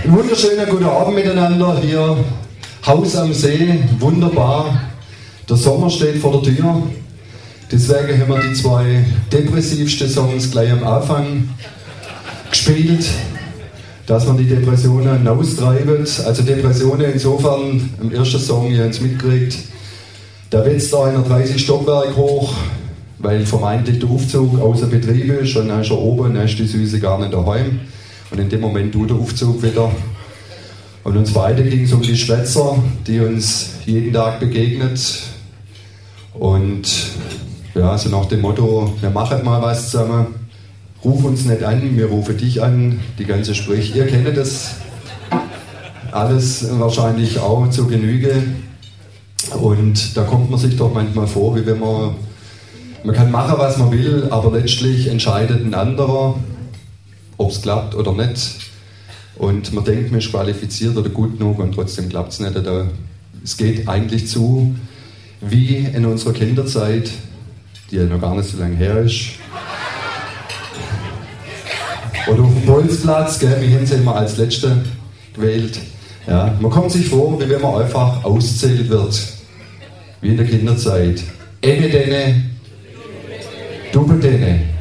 Einen wunderschönen guten Abend miteinander hier. Haus am See, wunderbar. Der Sommer steht vor der Tür. Deswegen haben wir die zwei depressivsten Songs gleich am Anfang gespielt, dass man die Depressionen austreibt. Also Depressionen insofern, im ersten Song, ihr habt es mitgekriegt, da wetzt da einer 30 Stockwerk hoch, weil vermeintlich der Aufzug außer Betrieb ist und dann ist er oben, dann ist die Süße gar nicht daheim. Und in dem Moment tut der Aufzug wieder. Und uns beide ging es um die Schwätzer, die uns jeden Tag begegnet. Und ja, so nach dem Motto, wir machen mal was zusammen. Ruf uns nicht an, wir rufen dich an. Die ganze Sprich, ihr kennt das alles wahrscheinlich auch zur Genüge. Und da kommt man sich doch manchmal vor, wie wenn man kann machen, was man will, aber letztlich entscheidet ein anderer, ob es klappt oder nicht. Und man denkt, man ist qualifiziert oder gut genug und trotzdem klappt es nicht. Es geht eigentlich zu, wie in unserer Kinderzeit, die ja noch gar nicht so lange her ist. Oder auf dem Bolzplatz, gell, wir haben sie immer als Letzte gewählt. Ja, man kommt sich vor, wie wenn man einfach auszählt wird. Wie in der Kinderzeit. Ene dene, duppe dene.